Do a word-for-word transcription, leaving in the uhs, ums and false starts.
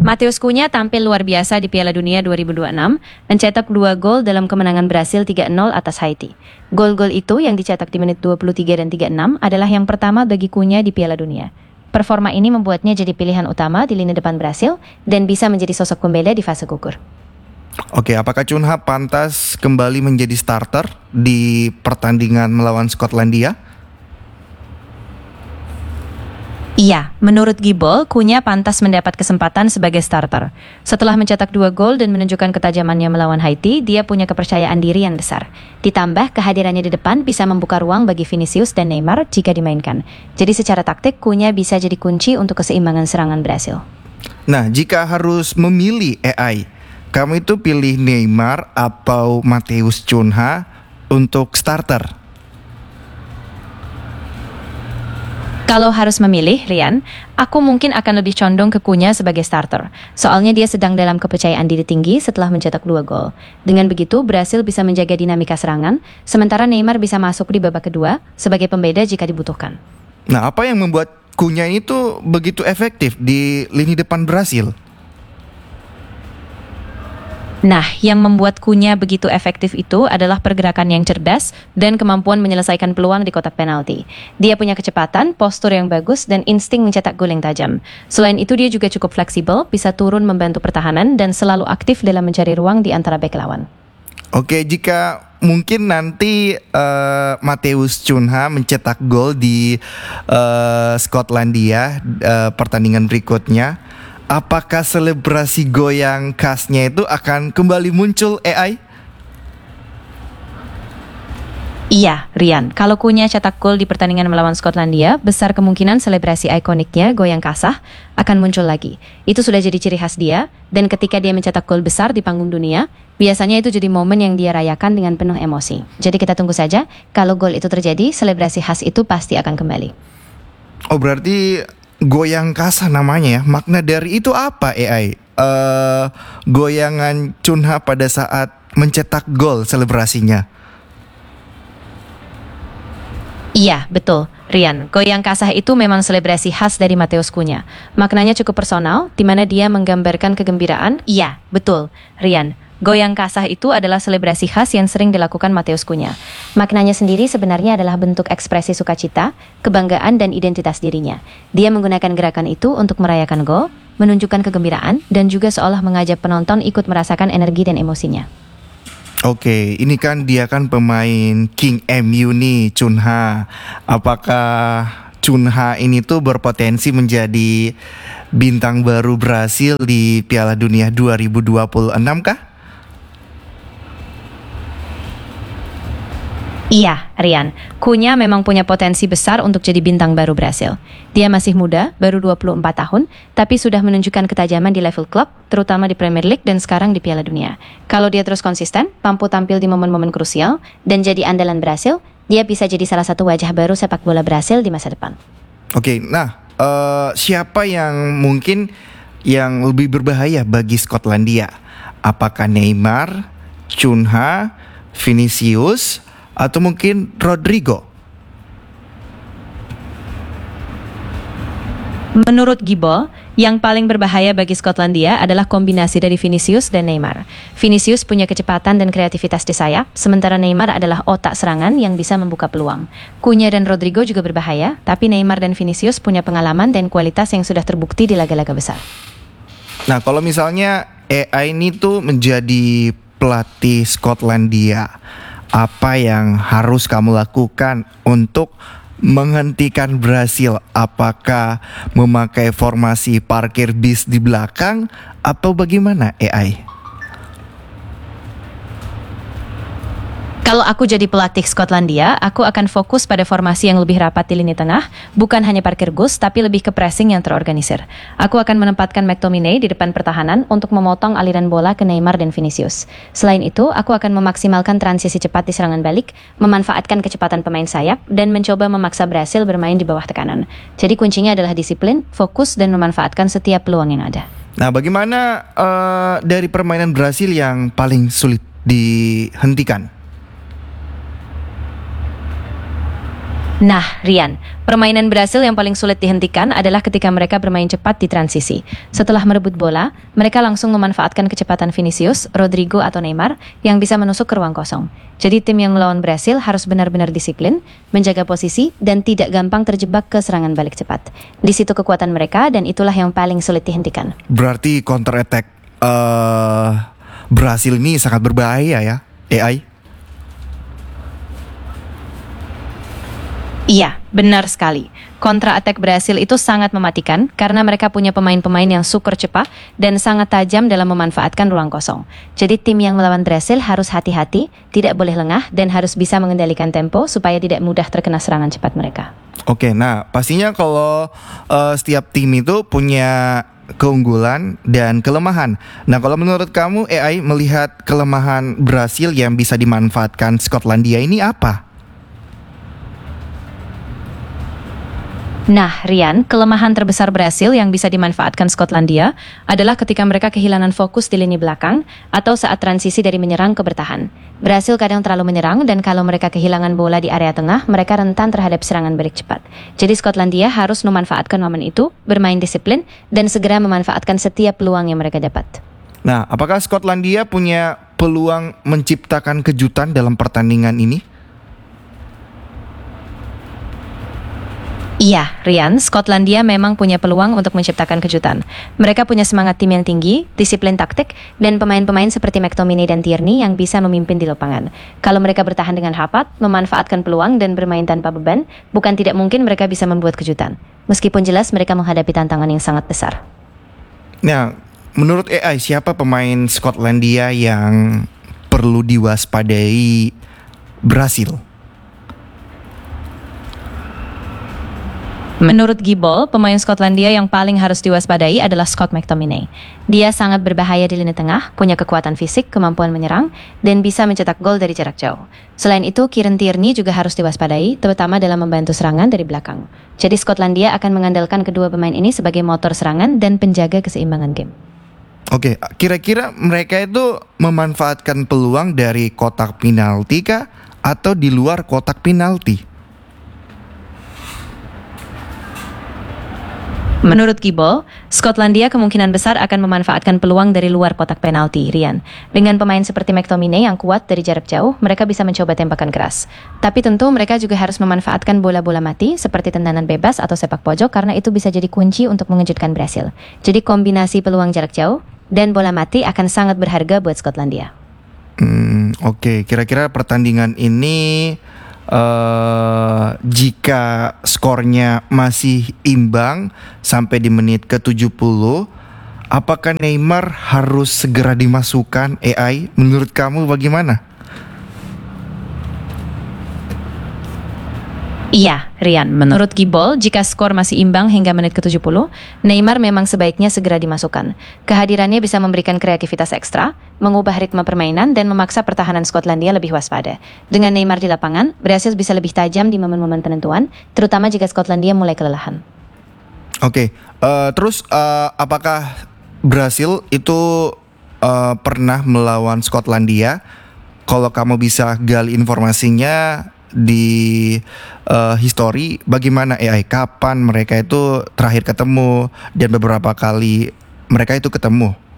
Matheus Cunha tampil luar biasa di Piala Dunia dua ribu dua puluh enam, mencetak dua gol dalam kemenangan Brasil tiga nol atas Haiti. Gol-gol itu yang dicetak di menit dua puluh tiga dan tiga puluh enam adalah yang pertama bagi Cunha di Piala Dunia. Performa ini membuatnya jadi pilihan utama di lini depan Brasil dan bisa menjadi sosok pembeda di fase gugur. Oke, apakah Cunha pantas kembali menjadi starter di pertandingan melawan Skotlandia? Iya, menurut Gibol, Cunha pantas mendapat kesempatan sebagai starter. Setelah mencetak dua gol dan menunjukkan ketajamannya melawan Haiti, dia punya kepercayaan diri yang besar. Ditambah kehadirannya di depan bisa membuka ruang bagi Vinicius dan Neymar jika dimainkan. Jadi secara taktik, Cunha bisa jadi kunci untuk keseimbangan serangan Brasil. Nah, jika harus memilih A I, kamu itu pilih Neymar atau Matheus Cunha untuk starter? Kalau harus memilih, Rian, aku mungkin akan lebih condong ke Cunha sebagai starter. Soalnya dia sedang dalam kepercayaan diri tinggi setelah mencetak dua gol. Dengan begitu, Brasil bisa menjaga dinamika serangan, sementara Neymar bisa masuk di babak kedua sebagai pembeda jika dibutuhkan. Nah, apa yang membuat Cunha ini tuh begitu efektif di lini depan Brasil? Nah, yang membuat Cunha begitu efektif itu adalah pergerakan yang cerdas dan kemampuan menyelesaikan peluang di kotak penalti. Dia punya kecepatan, postur yang bagus, dan insting mencetak gol yang tajam. Selain itu, dia juga cukup fleksibel, bisa turun membantu pertahanan, dan selalu aktif dalam mencari ruang di antara bek lawan. Oke, jika mungkin nanti uh, Matheus Cunha mencetak gol di uh, Skotlandia uh, pertandingan berikutnya, apakah selebrasi goyang khasnya itu akan kembali muncul A I? Iya, Rian. Kalau Cunha cetak gol di pertandingan melawan Skotlandia, besar kemungkinan selebrasi ikoniknya goyang kasah akan muncul lagi. Itu sudah jadi ciri khas dia, dan ketika dia mencetak gol besar di panggung dunia, biasanya itu jadi momen yang dia rayakan dengan penuh emosi. Jadi kita tunggu saja, kalau gol itu terjadi, selebrasi khas itu pasti akan kembali. Oh, berarti goyang kasah namanya ya. Makna dari itu apa A I? Uh, goyangan Cunha pada saat mencetak gol selebrasinya. Iya, betul, Rian. Goyang kasah itu memang selebrasi khas dari Matheus Cunha. Maknanya cukup personal, di mana dia menggambarkan kegembiraan. Iya, betul, Rian. Goyang kasah itu adalah selebrasi khas yang sering dilakukan Matheus Cunha. Maknanya sendiri sebenarnya adalah bentuk ekspresi sukacita, kebanggaan, dan identitas dirinya. Dia menggunakan gerakan itu untuk merayakan gol, menunjukkan kegembiraan, dan juga seolah mengajak penonton ikut merasakan energi dan emosinya. Oke, ini kan dia kan pemain King M U nih, Cunha. Apakah Cunha ini tuh berpotensi menjadi bintang baru Brasil di Piala Dunia dua ribu dua puluh enam kah? Iya, Rian. Cunha memang punya potensi besar untuk jadi bintang baru Brasil. Dia masih muda, baru dua puluh empat tahun, tapi sudah menunjukkan ketajaman di level klub, terutama di Premier League dan sekarang di Piala Dunia. Kalau dia terus konsisten, mampu tampil di momen-momen krusial, dan jadi andalan Brasil, dia bisa jadi salah satu wajah baru sepak bola Brasil di masa depan. Oke, nah uh, siapa yang mungkin yang lebih berbahaya bagi Skotlandia? Apakah Neymar, Cunha, Vinicius, atau mungkin Rodrigo? Menurut Gibol, yang paling berbahaya bagi Skotlandia adalah kombinasi dari Vinicius dan Neymar. Vinicius punya kecepatan dan kreativitas di sayap, sementara Neymar adalah otak serangan yang bisa membuka peluang. Cunha dan Rodrigo juga berbahaya, tapi Neymar dan Vinicius punya pengalaman dan kualitas yang sudah terbukti di laga-laga besar. Nah, kalau misalnya A I ini tuh menjadi pelatih Skotlandia, apa yang harus kamu lakukan untuk menghentikan Brasil? Apakah memakai formasi parkir bis di belakang atau bagaimana A I? Kalau aku jadi pelatih Skotlandia, aku akan fokus pada formasi yang lebih rapat di lini tengah, bukan hanya parkir bus, tapi lebih ke pressing yang terorganisir. Aku akan menempatkan McTominay di depan pertahanan untuk memotong aliran bola ke Neymar dan Vinicius. Selain itu, aku akan memaksimalkan transisi cepat di serangan balik, memanfaatkan kecepatan pemain sayap, dan mencoba memaksa Brasil bermain di bawah tekanan. Jadi kuncinya adalah disiplin, fokus, dan memanfaatkan setiap peluang yang ada. Nah, bagaimana uh, dari permainan Brasil yang paling sulit dihentikan? Nah, Rian, permainan Brasil yang paling sulit dihentikan adalah ketika mereka bermain cepat di transisi. Setelah merebut bola, mereka langsung memanfaatkan kecepatan Vinicius, Rodrigo atau Neymar yang bisa menusuk ke ruang kosong. Jadi tim yang melawan Brasil harus benar-benar disiplin, menjaga posisi, dan tidak gampang terjebak ke serangan balik cepat. Di situ kekuatan mereka dan itulah yang paling sulit dihentikan. Berarti counter attack uh, Brasil ini sangat berbahaya ya, A I? Iya, benar sekali. Kontra attack Brasil itu sangat mematikan karena mereka punya pemain-pemain yang super cepat dan sangat tajam dalam memanfaatkan ruang kosong. Jadi tim yang melawan Brasil harus hati-hati, tidak boleh lengah dan harus bisa mengendalikan tempo supaya tidak mudah terkena serangan cepat mereka. Oke, nah pastinya kalau uh, setiap tim itu punya keunggulan dan kelemahan. Nah, kalau menurut kamu A I melihat kelemahan Brasil yang bisa dimanfaatkan Skotlandia ini apa? Nah, Rian, kelemahan terbesar Brasil yang bisa dimanfaatkan Skotlandia adalah ketika mereka kehilangan fokus di lini belakang atau saat transisi dari menyerang ke bertahan. Brasil kadang terlalu menyerang dan kalau mereka kehilangan bola di area tengah, mereka rentan terhadap serangan balik cepat. Jadi Skotlandia harus memanfaatkan momen itu, bermain disiplin, dan segera memanfaatkan setiap peluang yang mereka dapat. Nah, apakah Skotlandia punya peluang menciptakan kejutan dalam pertandingan ini? Iya, Rian, Skotlandia memang punya peluang untuk menciptakan kejutan. Mereka punya semangat tim yang tinggi, disiplin taktik, dan pemain-pemain seperti McTominay dan Tierney yang bisa memimpin di lapangan. Kalau mereka bertahan dengan rapat, memanfaatkan peluang dan bermain tanpa beban, bukan tidak mungkin mereka bisa membuat kejutan. Meskipun jelas mereka menghadapi tantangan yang sangat besar. Nah, menurut A I siapa pemain Skotlandia yang perlu diwaspadai Brasil? Menurut Gibol, pemain Skotlandia yang paling harus diwaspadai adalah Scott McTominay. Dia sangat berbahaya di lini tengah, punya kekuatan fisik, kemampuan menyerang, dan bisa mencetak gol dari jarak jauh. Selain itu, Kieran Tierney juga harus diwaspadai, terutama dalam membantu serangan dari belakang. Jadi Skotlandia akan mengandalkan kedua pemain ini sebagai motor serangan dan penjaga keseimbangan game. Oke, kira-kira mereka itu memanfaatkan peluang dari kotak penalti kah atau di luar kotak penalti? Menurut Gibol, Skotlandia kemungkinan besar akan memanfaatkan peluang dari luar kotak penalti, Rian. Dengan pemain seperti McTominay yang kuat dari jarak jauh, mereka bisa mencoba tembakan keras. Tapi tentu mereka juga harus memanfaatkan bola-bola mati seperti tendangan bebas atau sepak pojok karena itu bisa jadi kunci untuk mengejutkan Brasil. Jadi kombinasi peluang jarak jauh dan bola mati akan sangat berharga buat Skotlandia. Hmm, Oke, okay. Kira-kira pertandingan ini Uh, jika skornya masih imbang sampai di menit ke tujuh puluh, apakah Neymar harus segera dimasukkan A I? Menurut kamu bagaimana? Iya, Rian. Menurut Gibol, jika skor masih imbang hingga menit ke tujuh puluh, Neymar memang sebaiknya segera dimasukkan. Kehadirannya bisa memberikan kreativitas ekstra, mengubah ritme permainan, dan memaksa pertahanan Skotlandia lebih waspada. Dengan Neymar di lapangan, Brasil bisa lebih tajam di momen-momen penentuan, terutama jika Skotlandia mulai kelelahan. Oke, okay. uh, terus uh, apakah Brasil itu uh, pernah melawan Skotlandia? Kalau kamu bisa gali informasinya di uh, history, bagaimana A I? Kapan mereka itu terakhir ketemu dan beberapa kali mereka itu ketemu?